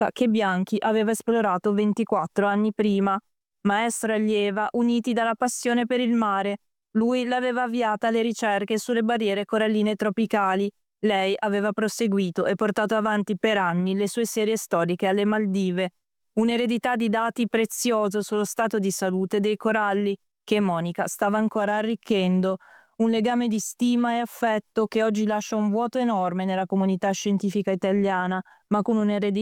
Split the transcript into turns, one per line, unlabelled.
che Bianchi aveva esplorato 24 anni prima. Maestro e allieva uniti dalla passione per il mare. Lui l'aveva avviata alle ricerche sulle barriere coralline tropicali. Lei aveva proseguito e portato avanti per anni le sue serie storiche alle Maldive. Un'eredità di dati prezioso sullo stato di salute dei coralli che Monica stava ancora arricchendo. Un legame di stima e affetto che oggi lascia un vuoto enorme nella comunità scientifica italiana, ma con un'eredità